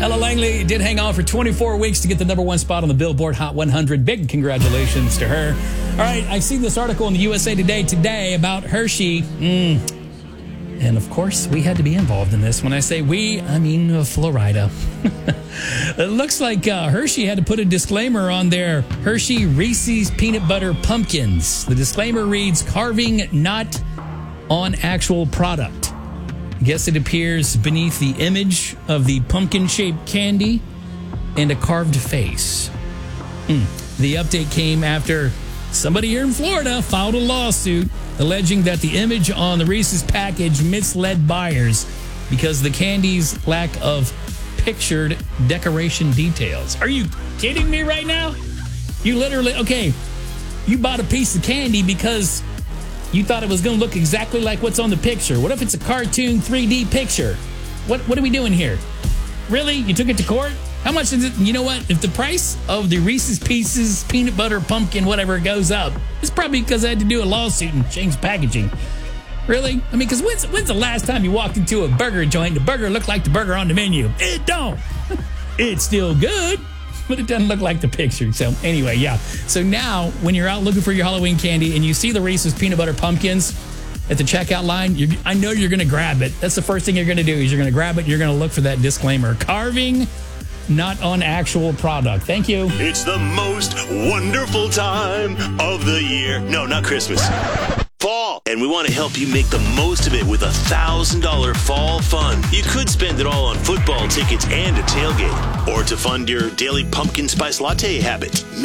Ella Langley did hang on for 24 weeks to get the number one spot on the Billboard Hot 100. Big congratulations to her. All right, I see this article in the USA Today about Hershey. And, of course, we had to be involved in this. When I say we, I mean Florida. It looks like Hershey had to put a disclaimer on their Hershey Reese's Peanut Butter Pumpkins. The disclaimer reads, carving not on actual product. I guess it appears beneath the image of the pumpkin-shaped candy and a carved face. The update came after somebody here in Florida filed a lawsuit alleging that the image on the Reese's package misled buyers because of the candy's lack of pictured decoration details. Are you kidding me right now? You literally, you bought a piece of candy because you thought it was going to look exactly like what's on the picture. What if it's a cartoon 3D picture? What are we doing here? Really? You took it to court? How much is it? You know what? If the price of the Reese's Pieces, peanut butter, pumpkin, whatever goes up, it's probably because I had to do a lawsuit and change packaging. Really? I mean, because when's the last time you walked into a burger joint and the burger looked like the burger on the menu? It don't. It's still good, but it doesn't look like the picture. So anyway, yeah. So now when you're out looking for your Halloween candy and you see the Reese's Peanut Butter Pumpkins at the checkout line, I know you're going to grab it. That's the first thing you're going to do is you're going to grab it. You're going to look for that disclaimer. Carving not on actual product. Thank you. It's the most wonderful time of the year. No, not Christmas. Fall. And we want to help you make the most of it with $1,000 fall fund. You could spend it all on football tickets and a tailgate, or to fund your daily pumpkin spice latte habit.